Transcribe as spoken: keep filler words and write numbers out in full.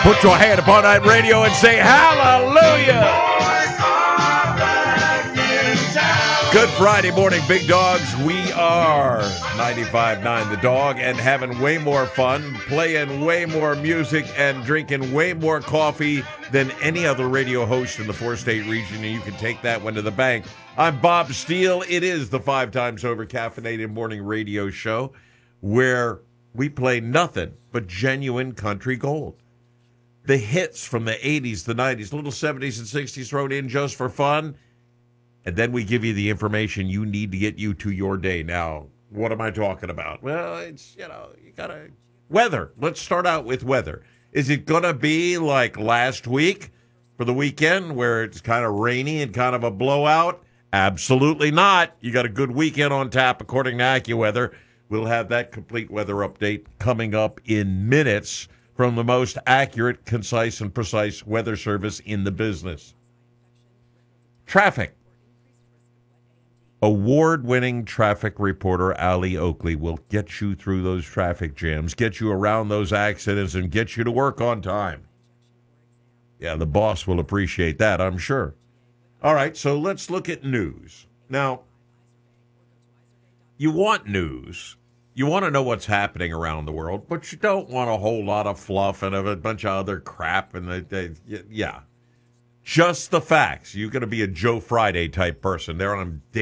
Put your hand upon that radio and say hallelujah. Good Friday morning, big dogs. We are ninety-five point nine The Dog and having way more fun, playing way more music, and drinking way more coffee than any other radio host in the four-state region, and you can take that one to the bank. I'm Bob Steele. It is the five times over caffeinated morning radio show where we play nothing but genuine country gold. The hits from the eighties, the nineties, little seventies and sixties thrown in just for fun. And then we give you the information you need to get you to your day. Now, what am I talking about? Well, it's, you know, you got to... Weather. Let's start out with weather. Is it going to be like last week for the weekend where it's kind of rainy and kind of a blowout? Absolutely not. You got a good weekend on tap according to AccuWeather. We'll have that complete weather update coming up in minutes from the most accurate, concise, and precise weather service in the business. Traffic. Award-winning traffic reporter Allie Oakley will get you through those traffic jams, get you around those accidents, and get you to work on time. Yeah, the boss will appreciate that, I'm sure. All right, so let's look at news. Now, you want news. You want to know what's happening around the world, but you don't want a whole lot of fluff and a bunch of other crap. And they, they, yeah, just the facts. You're going to be a Joe Friday type person. There on